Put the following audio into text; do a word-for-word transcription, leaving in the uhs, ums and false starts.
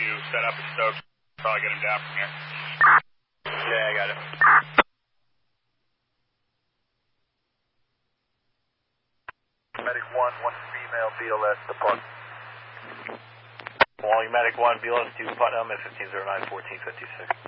you set up at Stokes. Probably get him down from here. Yeah, I got it. Medic one, one female B L S depart. Wally Medic one, B L S to Putnam at fifteen oh nine, fourteen fifty-six.